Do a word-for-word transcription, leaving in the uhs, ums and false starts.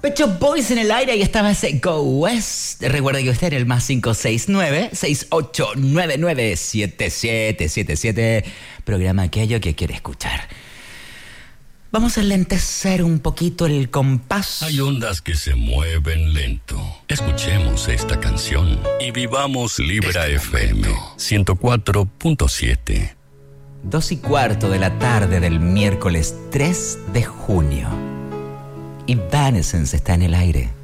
Pet Shop Boys en el aire y estaba ese Go West. Recuerda que usted era el más cinco seis nueve, seis ocho nueve nueve, siete siete siete siete. Programa aquello que quiere escuchar. Vamos a lentecer un poquito el compás. Hay ondas que se mueven lento. Escuchemos esta canción y vivamos Libra este F M ciento cuatro punto siete. Dos y cuarto de la tarde del miércoles tres de junio. Evanescence está en el aire.